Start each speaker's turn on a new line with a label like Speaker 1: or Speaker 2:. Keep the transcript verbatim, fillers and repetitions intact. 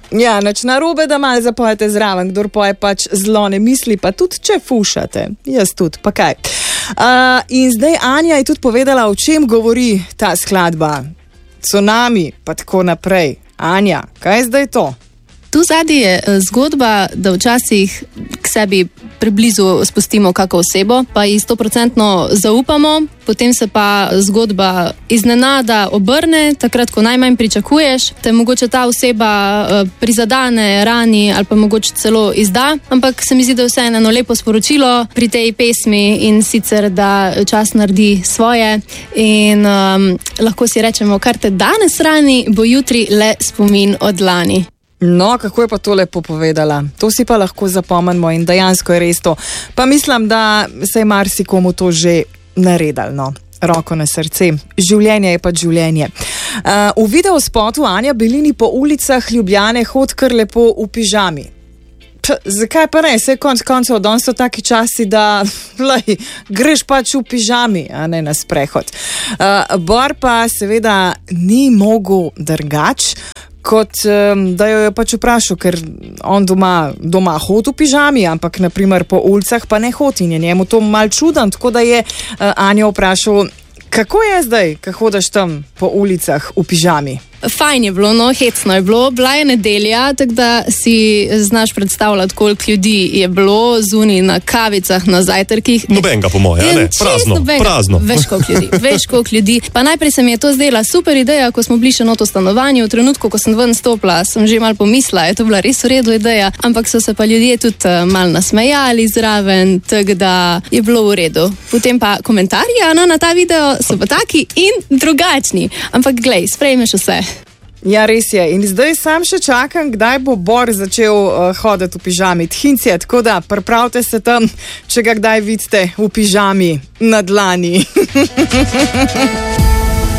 Speaker 1: Ja, nič narobe, da malo zapojete zraven, kdor poje pač zelo ne misli, pa tudi če fušate. Jaz tudi, pa kaj. Uh, in zdaj Anja je tudi povedala, o čem govori ta skladba. Tsunami, pa tako naprej. Anja, kaj je zdaj to?
Speaker 2: Tu zadnji je zgodba, da včasih k sebi preblizu spustimo kako osebo, pa ji stoprocentno zaupamo, potem se pa zgodba iznenada obrne, takrat, ko najmanj pričakuješ, te mogoče ta oseba prizadane, rani ali pa mogoče celo izda, ampak se mi zdi, da je vseeno eno lepo sporočilo pri tej pesmi in sicer, da čas naredi svoje in um, lahko si rečemo, kar te danes rani, bo jutri le spomin od lani.
Speaker 1: No, kako je pa to lepo povedala. To si pa lahko zapomnimo in dejansko je res to. Pa mislim, da se je marsikomu to že naredilo, no. Roko na srce. Življenje je pa življenje. Uh, v videospotu Anja Belini po ulicah Ljubljane hod kar lepo v pižami. P, zakaj pa ne? Saj konc koncev, danes so taki časi, da lej, greš pač v pižami, a ne na sprehod. Uh, Bor pa seveda ni mogel drgač, kot um, da jo je pač vprašal, ker on doma, doma hodi v pižami, ampak naprimer po ulicah pa ne hodi in je njemu to mal čuden, tako da je uh, Anja vprašal, kako je zdaj, ko hodiš tam po ulicah v pižami?
Speaker 2: Fajn je bilo, no, hecno je bilo, bila je nedelja, tako da si znaš predstavljati, koliko ljudi je bilo zunaj na kavicah, na zajtrkih.
Speaker 3: Nobenega po moje, ne? Prazno,
Speaker 2: nobenga. Prazno. Veš koliko ljudi, veš koliko ljudi. Pa najprej se mi je to zdela super ideja, ko smo bili še not v stanovanju, v trenutku, ko sem ven stopila, sem že malo pomislila, je to bila res v redu ideja, ampak so se pa ljudje tudi uh, malo nasmejali zraven, tako da je bilo v redu. Potem pa komentarji, no, na ta video so pa taki in drugačni, ampak glej, sprejmeš vse.
Speaker 1: Ja, res je. In zdaj sam še čakam, kdaj bo Bor začel uh, hoditi v pižami. Thincije, tako da pripravite se tam, če ga kdaj vidite v pižami na dlani.